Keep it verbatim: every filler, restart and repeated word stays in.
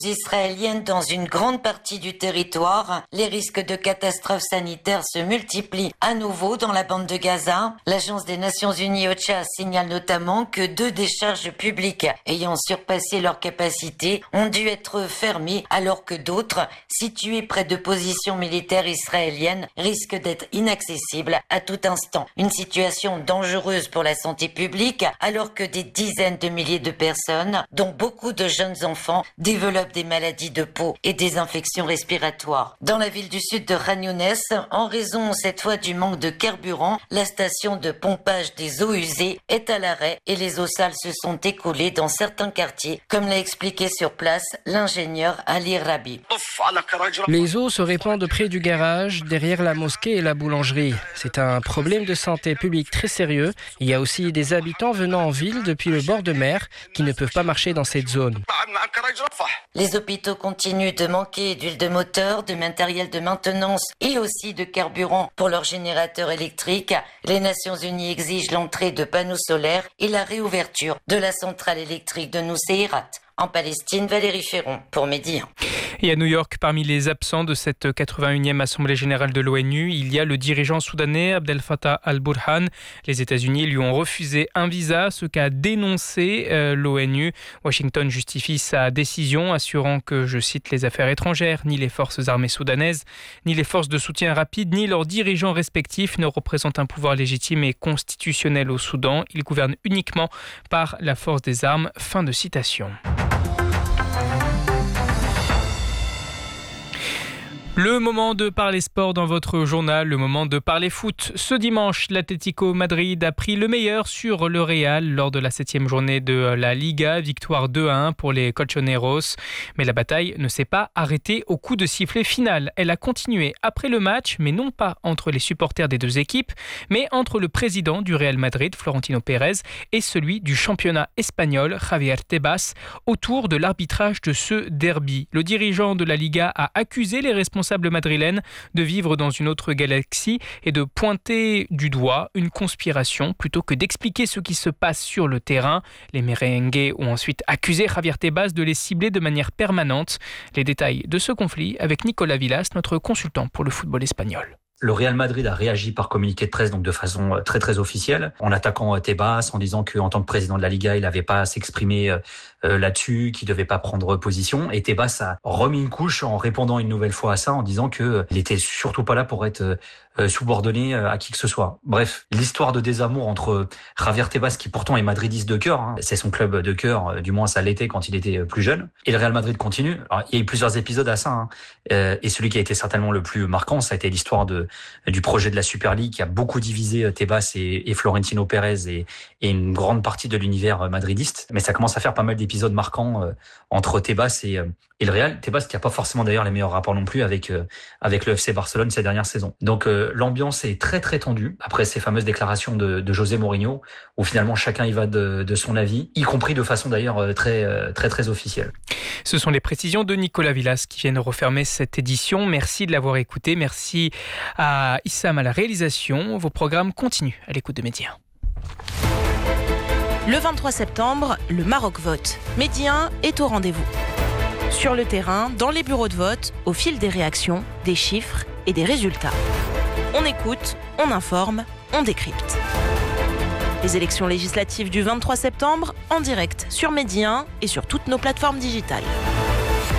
israéliennes dans une grande partie du territoire. Les risques de catastrophes sanitaires se multiplient à nouveau dans la bande de Gaza. L'Agence des Nations Unies OCHA signale notamment que deux décharges publiques ayant surpassé leur capacité ont dû être fermées alors que d'autres, situées près de positions militaires israéliennes, risquent d'être inaccessibles à tout instant. Une situation dangereuse pour la santé publique alors que des dizaines de milliers de personnes, dont beaucoup de jeunes enfants, développent des maladies de peau et des infections respiratoires. Dans la ville du sud de Khan Younes, en raison cette fois du manque de carburant, la station de pompage des eaux usées est à l'arrêt et les eaux sales se sont écoulées dans certains quartiers, comme l'a expliqué sur place l'ingénieur Ali Rabi. Les eaux se répandent près du garage, derrière la mosquée et la boulangerie. C'est un problème de santé publique très sérieux. Il y a aussi des habitants venant en ville depuis le bord de mer qui ne peuvent pas marcher dans cette zone. Les hôpitaux continuent de manquer d'huile de moteur, de matériel de maintenance et aussi de carburant pour leurs générateurs électriques. Les Nations Unies exigent l'entrée de panneaux solaires et la réouverture de la centrale électrique de Nuseirat. En Palestine, Valérie Ferron pour Média. Et à New York, parmi les absents de cette quatre-vingt-unième Assemblée générale de l'ONU, il y a le dirigeant soudanais Abdel Fattah al-Burhan. Les États-Unis lui ont refusé un visa, ce qu'a dénoncé euh, l'ONU. Washington justifie sa décision, assurant que, je cite, les affaires étrangères, ni les forces armées soudanaises, ni les forces de soutien rapide, ni leurs dirigeants respectifs ne représentent un pouvoir légitime et constitutionnel au Soudan. Ils gouvernent uniquement par la force des armes. Fin de citation. Le moment de parler sport dans votre journal, le moment de parler foot. Ce dimanche, l'Atlético Madrid a pris le meilleur sur le Real lors de la septième journée de la Liga. Victoire deux à un pour les Colchoneros. Mais la bataille ne s'est pas arrêtée au coup de sifflet final. Elle a continué après le match, mais non pas entre les supporters des deux équipes, mais entre le président du Real Madrid, Florentino Pérez, et celui du championnat espagnol, Javier Tebas, autour de l'arbitrage de ce derby. Le dirigeant de la Liga a accusé les responsables madrilène de vivre dans une autre galaxie et de pointer du doigt une conspiration plutôt que d'expliquer ce qui se passe sur le terrain. Les merengues ont ensuite accusé Javier Tebas de les cibler de manière permanente. Les détails de ce conflit avec Nicolas Villas, notre consultant pour le football espagnol. Le Real Madrid a réagi par communiqué de presse, donc de façon très très officielle, en attaquant Tebas, en disant qu'en tant que président de la Liga, il n'avait pas à s'exprimer euh, là-dessus, qu'il devait pas prendre position. Et Tebas a remis une couche en répondant une nouvelle fois à ça, en disant qu'il euh, était surtout pas là pour être euh, subordonné à qui que ce soit. Bref, l'histoire de désamour entre Javier Tebas, qui pourtant est madridiste de cœur, hein, c'est son club de cœur, du moins ça l'était quand il était plus jeune, et le Real Madrid continue. Alors, il y a eu plusieurs épisodes à ça, hein, euh, et celui qui a été certainement le plus marquant, ça a été l'histoire de du projet de la Super League qui a beaucoup divisé Tebas et, et Florentino Pérez et, et une grande partie de l'univers madridiste. Mais ça commence à faire pas mal d'épisodes marquants euh, entre Tebas et, euh, et le Real. Tebas qui a pas forcément d'ailleurs les meilleurs rapports non plus avec euh, avec le F C Barcelone ces dernières saisons. Donc euh, l'ambiance est très très tendue après ces fameuses déclarations de, de José Mourinho où finalement chacun y va de, de son avis, y compris de façon d'ailleurs très très très, très officielle. Ce sont les précisions de Nicolas Villas qui viennent refermer cette édition. Merci de l'avoir écouté. Merci à Issam à la réalisation. Vos programmes continuent à l'écoute de Média. Le vingt-trois septembre, le Maroc vote. Média est au rendez-vous. Sur le terrain, dans les bureaux de vote, au fil des réactions, des chiffres et des résultats. On écoute, on informe, on décrypte. Les élections législatives du vingt-trois septembre, en direct sur Média et sur toutes nos plateformes digitales.